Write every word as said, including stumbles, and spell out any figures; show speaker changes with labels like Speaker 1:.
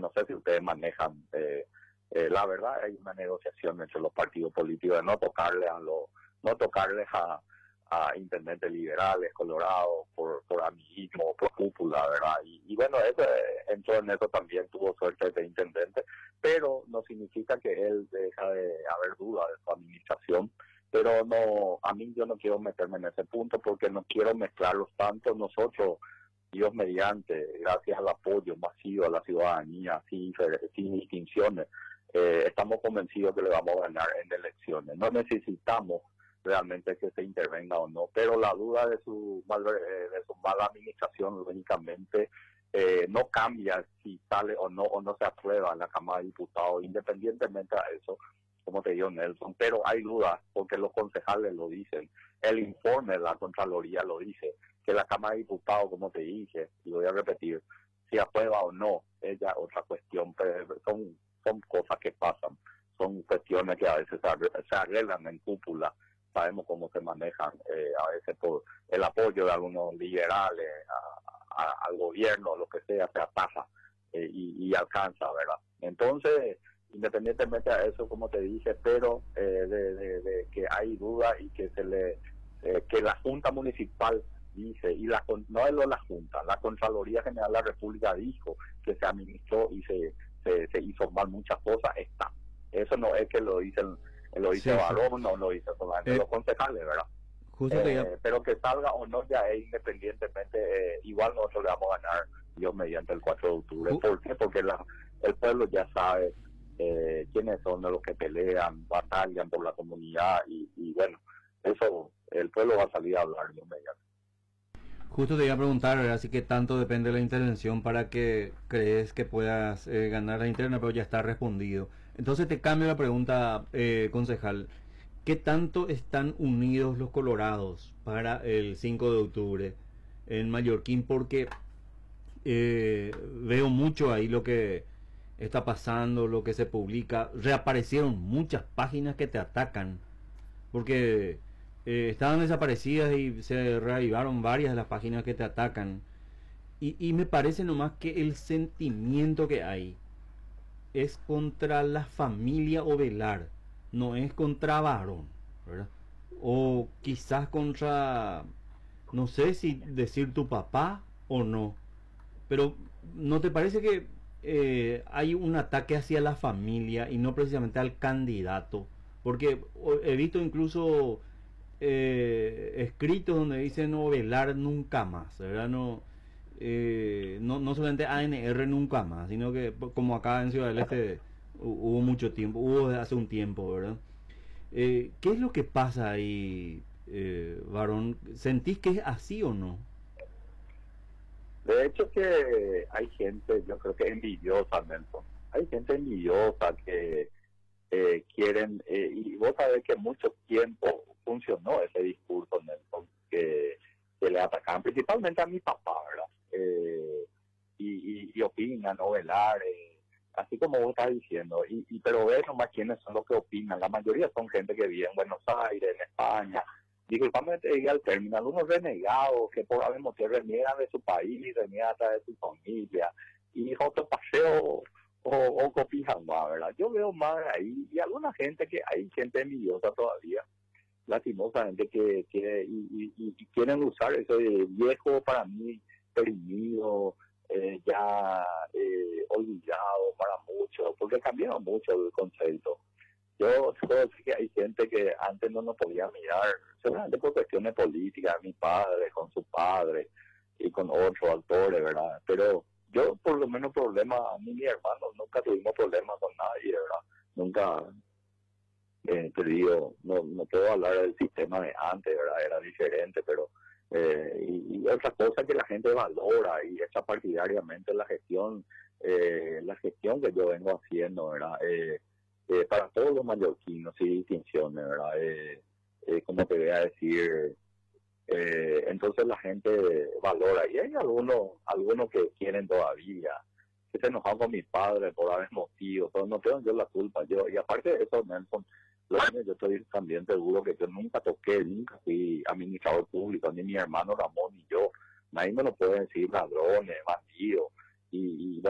Speaker 1: no sé si ustedes manejan, eh, eh, la verdad hay una negociación entre los partidos políticos de no tocarle a los, no tocarles a, a intendentes liberales, colorados, por, por amiguismo, por cúpula, ¿verdad? Y, y bueno, eso, eh, entró en eso también, tuvo suerte de intendente, pero no significa que él deja de haber duda de su administración. Pero no, a mí yo no quiero meterme en ese punto porque no quiero mezclarlos tanto. Nosotros, Dios mediante, gracias al apoyo masivo a la ciudadanía, sin, sin distinciones, eh, estamos convencidos que le vamos a ganar en elecciones. No necesitamos realmente que se intervenga o no, pero la duda de su, mal, eh, de su mala administración, lógicamente, eh, no cambia si sale o no, o no se aprueba en la Cámara de Diputados, independientemente de eso, como te dijo Nelson, pero hay dudas porque los concejales lo dicen, el informe de la Contraloría lo dice, que la Cámara de Diputados, como te dije, y voy a repetir, si aprueba o no, es ya otra cuestión, pero son, son cosas que pasan, son cuestiones que a veces se arreglan en cúpula, sabemos cómo se manejan, eh, a veces por el apoyo de algunos liberales a, a, al gobierno, lo que sea, se ataja eh, y, y alcanza, ¿verdad? Entonces, independientemente de eso, como te dije, pero eh, de, de, de que hay duda y que se le eh, que la Junta Municipal dice, y la no es lo la Junta, la Contraloría General de la República dijo que se administró y se, se, se hizo mal muchas cosas, está. Eso no es que lo dicen, lo dice
Speaker 2: Sí, sí.
Speaker 1: Barón, no lo dice solamente
Speaker 2: Eh,
Speaker 1: los concejales, ¿verdad?
Speaker 2: justo te iba,
Speaker 1: Eh, pero que salga o no ya es independientemente, eh, igual nosotros le vamos a ganar, Dios mediante el cuatro de octubre.
Speaker 2: ju-
Speaker 1: ¿Por qué? Porque la, el pueblo ya sabe eh, quiénes son los que pelean, batallan por la comunidad y, y bueno, eso el pueblo va a salir a hablar, Dios mediante.
Speaker 2: justo te iba a preguntar, ¿verdad? Así que tanto depende de la intervención para que crees que puedas eh, ganar la interna, pero ya está respondido. Entonces te cambio la pregunta, eh, concejal. ¿Qué tanto están unidos los colorados para el cinco de octubre en Mallorquín? Porque eh, veo mucho ahí lo que está pasando, lo que se publica. Reaparecieron muchas páginas que te atacan, porque eh, estaban desaparecidas y se reavivaron varias de las páginas que te atacan. Y, y me parece nomás que el sentimiento que hay es contra la familia Ovelar, no es contra Varón, ¿verdad? O quizás contra, no sé si decir tu papá o no, pero ¿no te parece que eh, hay un ataque hacia la familia y no precisamente al candidato? Porque o- he visto incluso eh, escritos donde dicen Ovelar nunca más, ¿verdad? No, eh, no, no solamente A N R nunca más, sino que po- como acá en Ciudad del Este hu- hubo mucho tiempo, hubo desde hace un tiempo, ¿verdad? Eh, ¿qué es lo que pasa ahí, eh, varón? ¿Sentís que es así o no?
Speaker 1: De hecho que hay gente, yo creo que envidiosa, Nelson, hay gente envidiosa que eh, quieren, eh, y vos sabés que mucho tiempo funcionó ese discurso, Nelson, que, que le atacaban principalmente a mi papá, ¿verdad? Eh, y, y, y opinan, ¿no? Velar, eh, así como vos estás diciendo, y, y pero ves nomás quiénes son los que opinan, la mayoría son gente que vive en Buenos Aires, en España, disculpame que te diga el término, algunos renegados que por algún motivo reniegan de su país, reniegan hasta de su familia, y otro paseo o, o copijan más, ¿verdad? Yo veo más ahí, y alguna gente que hay gente envidiosa todavía, lastimosamente, que, que y, y, y quieren usar ese viejo para mí, perimido, eh, ya eh, olvidado para muchos, porque cambiaron mucho el concepto. Yo puedo decir que hay gente que antes no nos podía mirar, seguramente por cuestiones políticas, mi padre con su padre y con otros actores, ¿verdad? Pero yo por lo menos problemas, ni mi hermano, nunca tuvimos problemas con nadie, ¿verdad? Nunca, eh, te digo, no, no puedo hablar del sistema de antes, ¿verdad? Era diferente, pero eh, y, y otra cosa que la gente valora y echa partidariamente la gestión, eh, la gestión que yo vengo haciendo, ¿verdad? Eh, eh, para todos los mallorquinos, sin distinciones, ¿verdad? Eh, eh, como te voy a decir, eh, entonces la gente valora, y hay algunos, algunos que quieren todavía, que se enojan con mis padres por haber motivos, pero no tengo yo la culpa, yo, y aparte de eso, Nelson, yo estoy también seguro que yo nunca toqué, nunca fui administrador público, ni mi hermano Ramón, ni yo, nadie me lo puede decir, ladrones, bandidos, y, y